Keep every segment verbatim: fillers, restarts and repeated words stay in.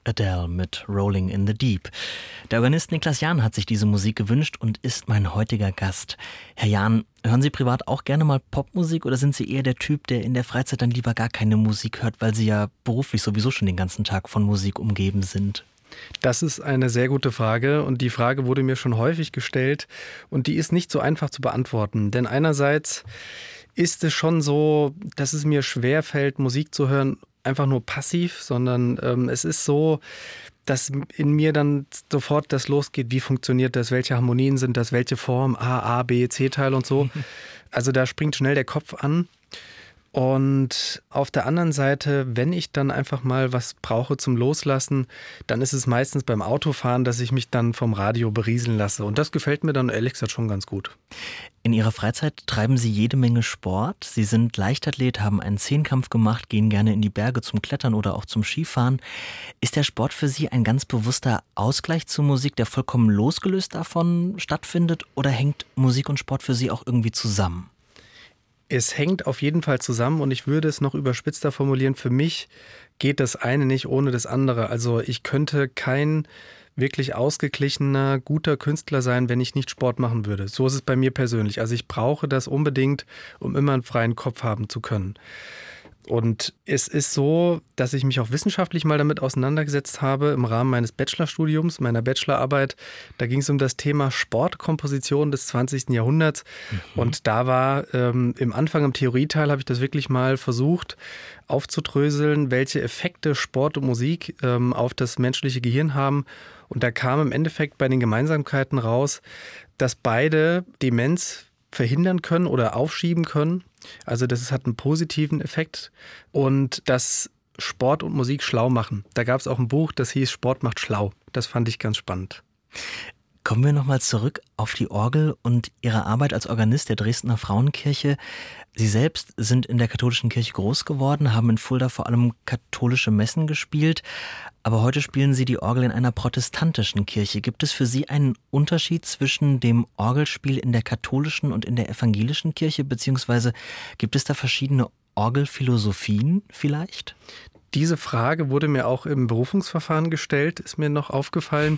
Adele mit Rolling in the Deep. Der Organist Niklas Jahn hat sich diese Musik gewünscht und ist mein heutiger Gast. Herr Jahn, hören Sie privat auch gerne mal Popmusik oder sind Sie eher der Typ, der in der Freizeit dann lieber gar keine Musik hört, weil Sie ja beruflich sowieso schon den ganzen Tag von Musik umgeben sind? Das ist eine sehr gute Frage und die Frage wurde mir schon häufig gestellt und die ist nicht so einfach zu beantworten. Denn einerseits ist es schon so, dass es mir schwerfällt, Musik zu hören, einfach nur passiv, sondern ähm, es ist so, dass in mir dann sofort das losgeht, wie funktioniert das, welche Harmonien sind das, welche Form, A, A, B, C-Teil und so. Also da springt schnell der Kopf an. Und auf der anderen Seite, wenn ich dann einfach mal was brauche zum Loslassen, dann ist es meistens beim Autofahren, dass ich mich dann vom Radio berieseln lasse. Und das gefällt mir dann ehrlich gesagt schon ganz gut. In Ihrer Freizeit treiben Sie jede Menge Sport. Sie sind Leichtathlet, haben einen Zehnkampf gemacht, gehen gerne in die Berge zum Klettern oder auch zum Skifahren. Ist der Sport für Sie ein ganz bewusster Ausgleich zur Musik, der vollkommen losgelöst davon stattfindet? Oder hängt Musik und Sport für Sie auch irgendwie zusammen? Es hängt auf jeden Fall zusammen und ich würde es noch überspitzter formulieren. Für mich geht das eine nicht ohne das andere. Also ich könnte kein wirklich ausgeglichener, guter Künstler sein, wenn ich nicht Sport machen würde. So ist es bei mir persönlich. Also ich brauche das unbedingt, um immer einen freien Kopf haben zu können. Und es ist so, dass ich mich auch wissenschaftlich mal damit auseinandergesetzt habe im Rahmen meines Bachelorstudiums, meiner Bachelorarbeit. Da ging es um das Thema Sportkomposition des zwanzigsten Jahrhunderts. Mhm. Und da war ähm, im Anfang, im Theorieteil, habe ich das wirklich mal versucht aufzudröseln, welche Effekte Sport und Musik ähm, auf das menschliche Gehirn haben. Und da kam im Endeffekt bei den Gemeinsamkeiten raus, dass beide Demenz verhindern können oder aufschieben können. Also das hat einen positiven Effekt und dass Sport und Musik schlau machen. Da gab es auch ein Buch, das hieß Sport macht schlau. Das fand ich ganz spannend. Kommen wir nochmal zurück auf die Orgel und Ihre Arbeit als Organist der Dresdner Frauenkirche. Sie selbst sind in der katholischen Kirche groß geworden, haben in Fulda vor allem katholische Messen gespielt. Aber heute spielen Sie die Orgel in einer protestantischen Kirche. Gibt es für Sie einen Unterschied zwischen dem Orgelspiel in der katholischen und in der evangelischen Kirche? Beziehungsweise gibt es da verschiedene Orgelphilosophien vielleicht? Diese Frage wurde mir auch im Berufungsverfahren gestellt, ist mir noch aufgefallen.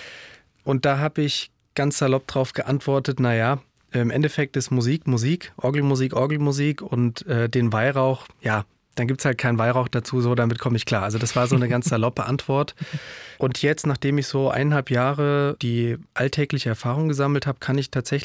Und da habe ich ganz salopp drauf geantwortet, naja, im Endeffekt ist Musik Musik, Orgelmusik, Orgelmusik und äh, den Weihrauch, ja, dann gibt es halt keinen Weihrauch dazu, so damit komme ich klar. Also das war so eine ganz saloppe Antwort. Und jetzt, nachdem ich so eineinhalb Jahre die alltägliche Erfahrung gesammelt habe, kann ich tatsächlich